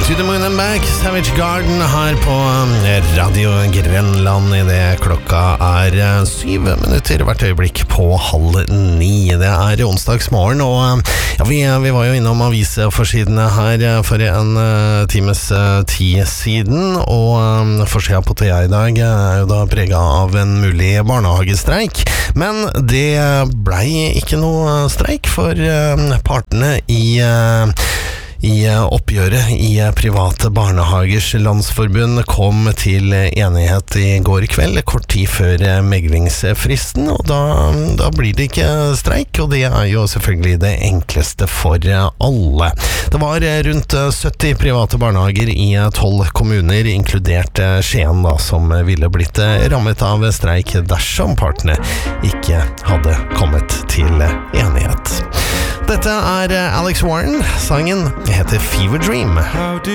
To the Moon and Back, Savage Garden her på Radio Grenland I det klokka 7 minutter hvert øyeblikk på 8:30. Det onsdagsmorgen, og ja, vi var jo innom avisforsidene her for en times tid siden, og forsida på TA I dag jo da preget av en mulig barnehagestreik, men det ble ikke noe streik for partene I oppgjøret I private barnehagers landsforbund kom til enighet I går kveld, kort tid før meglingsfristen, og da blir det ikke streik, og det jo selvfølgelig det enkleste for alle. Det var rundt 70 private barnehager I 12 kommuner, inkludert Skien da, som ville blitt rammet av streik dersom partene ikke hadde kommet til enighet. Dette Alex Warren, sangen heter Fever Dream.